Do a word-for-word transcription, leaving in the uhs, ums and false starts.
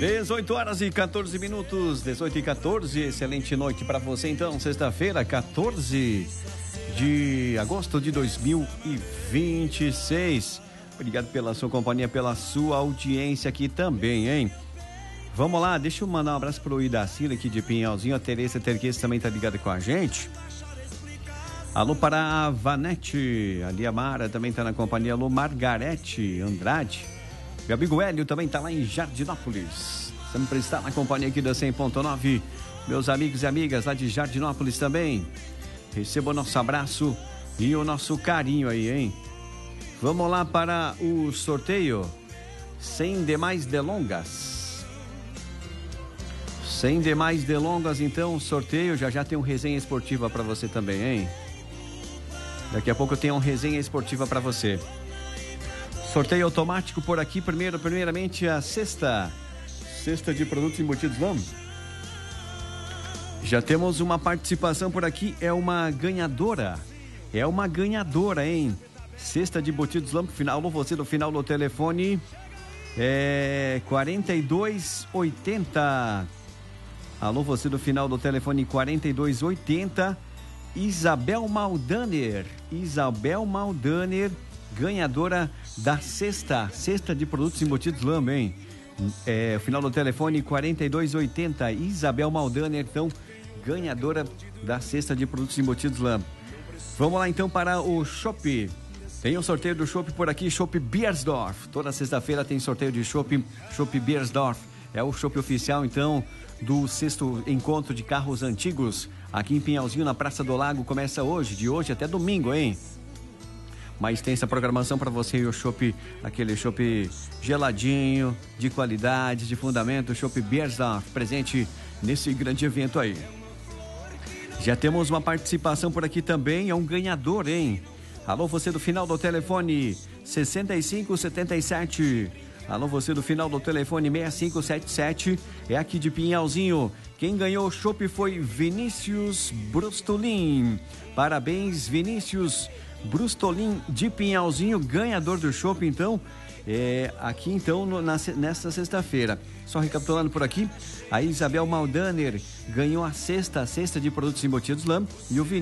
dezoito horas e quatorze minutos, dezoito e quatorze, excelente noite para você então, sexta-feira, quatorze de agosto de dois mil e vinte e seis. Obrigado pela sua companhia, pela sua audiência aqui também, hein? Vamos lá, deixa eu mandar um abraço pro Idacila aqui de Pinhalzinho, a Tereza Terquez também tá ligada com a gente. Alô para a Vanete, a Lia Mara também tá na companhia, alô Margarete Andrade. Meu amigo Hélio também está lá em Jardinópolis. Sempre está na companhia aqui da cem ponto nove. Meus amigos e amigas lá de Jardinópolis também. Receba o nosso abraço e o nosso carinho aí, hein? Vamos lá para o sorteio. Sem demais delongas. Sem demais delongas, então, sorteio. Já já tem um resenha esportiva para você também, hein? Daqui a pouco eu tenho uma resenha esportiva para você. Sorteio automático por aqui, primeiro, primeiramente a cesta, cesta de produtos embutidos, vamos? Já temos uma participação por aqui, é uma ganhadora, é uma ganhadora, hein? Cesta de embutidos, vamos, final, alô, você do final do telefone, é quarenta e dois oitenta, alô, você do final do telefone quarenta e dois oitenta, Isabel Maldaner, Isabel Maldaner, ganhadora da cesta, cesta de produtos embutidos Lama, hein? É, final do telefone quarenta e dois oitenta, Isabel Maldaner, então, ganhadora da cesta de produtos embutidos Lama. Vamos lá então para o Chopp. Tem o sorteio do Chopp por aqui, Chopp Beiersdorf. Toda sexta-feira tem sorteio de Chopp, Chopp Beiersdorf. É o Chopp oficial, então, do sexto encontro de carros antigos aqui em Pinhalzinho, na Praça do Lago. Começa hoje, de hoje até domingo, hein? Mas tem essa programação para você e o chopp, aquele chopp geladinho, de qualidade, de fundamento, Chopp Beiersdorf, presente nesse grande evento aí. Já temos uma participação por aqui também, é um ganhador, hein? Alô, você do final do telefone sessenta e cinco setenta e sete. Alô, você do final do telefone seis cinco sete sete. É aqui de Pinhalzinho. Quem ganhou o chopp foi Vinícius Brustolin. Parabéns, Vinícius Brustolin de Pinhalzinho, ganhador do chopp, então, é, aqui então no, na, nesta sexta-feira. Só recapitulando por aqui, a Isabel Maldaner ganhou a cesta, a cesta de produtos embutidos Lama, e o Vinícius